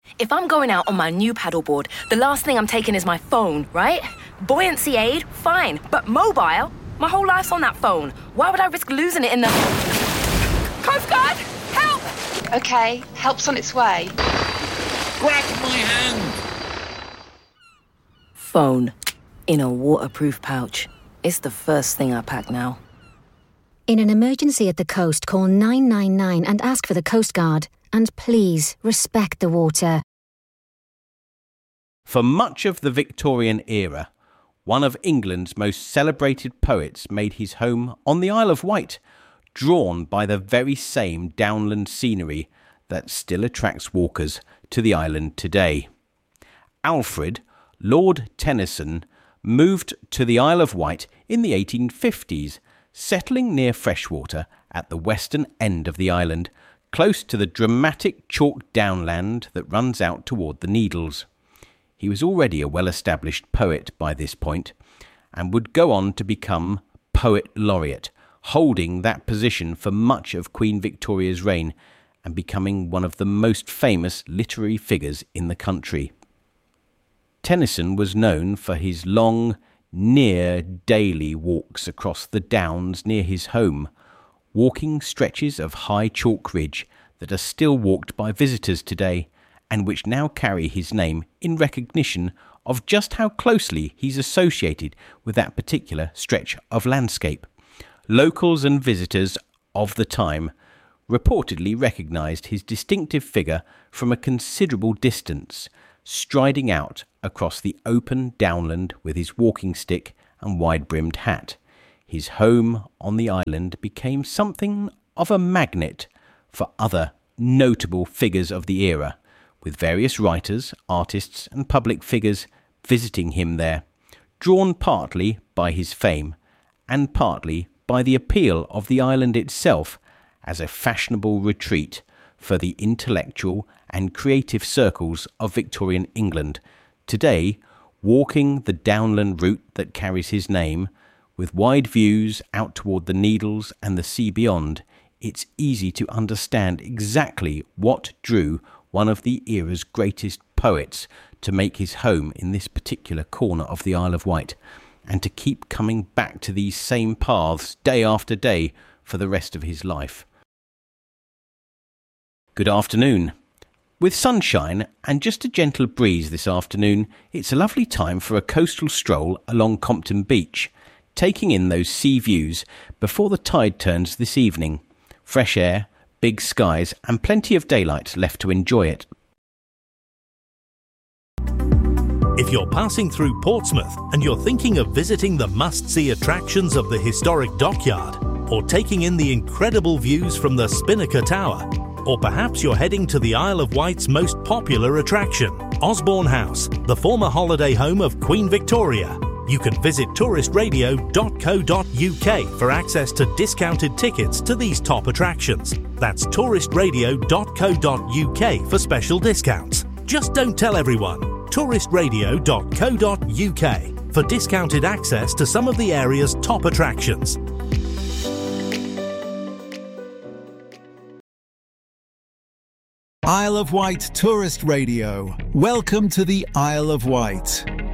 If I'm going out on my new paddleboard, the last thing I'm taking is my phone, right? Buoyancy aid, fine. But mobile? My whole life's on that phone. Why would I risk losing it in the... Coast Guard! Help! OK, help's on its way. Grab my hand! Phone. In a waterproof pouch. It's the first thing I pack now. In an emergency at the coast, call 999 and ask for the Coast Guard. And please, respect the water. For much of the Victorian era, one of England's most celebrated poets made his home on the Isle of Wight, drawn by the very same downland scenery that still attracts walkers to the island today. Alfred, Lord Tennyson, moved to the Isle of Wight in the 1850s, settling near Freshwater at the western end of the island, close to the dramatic chalk downland that runs out toward the Needles. He was already a well-established poet by this point, and would go on to become Poet Laureate, holding that position for much of Queen Victoria's reign and becoming one of the most famous literary figures in the country. Tennyson was known for his long, near daily walks across the downs near his home, walking stretches of high chalk ridge that are still walked by visitors today and which now carry his name in recognition of just how closely he's associated with that particular stretch of landscape. Locals and visitors of the time reportedly recognised his distinctive figure from a considerable distance, striding out across the open downland with his walking stick and wide-brimmed hat. His home on the island became something of a magnet for other notable figures of the era, with various writers, artists and public figures visiting him there, drawn partly by his fame and partly by the appeal of the island itself as a fashionable retreat for the intellectual and creative circles of Victorian England, today walking the downland route that carries his name. With wide views out toward the Needles and the sea beyond, it's easy to understand exactly what drew one of the era's greatest poets to make his home in this particular corner of the Isle of Wight, and to keep coming back to these same paths day after day for the rest of his life. Good afternoon. With sunshine and just a gentle breeze this afternoon, it's a lovely time for a coastal stroll along Compton Beach, taking in those sea views before the tide turns this evening. Fresh air, big skies and plenty of daylight left to enjoy it. If you're passing through Portsmouth and you're thinking of visiting the must-see attractions of the historic dockyard, or taking in the incredible views from the Spinnaker Tower, or perhaps you're heading to the Isle of Wight's most popular attraction, Osborne House, the former holiday home of Queen Victoria, you can visit touristradio.co.uk for access to discounted tickets to these top attractions. That's touristradio.co.uk for special discounts. Just don't tell everyone. touristradio.co.uk for discounted access to some of the area's top attractions. Isle of Wight Tourist Radio. Welcome to the Isle of Wight.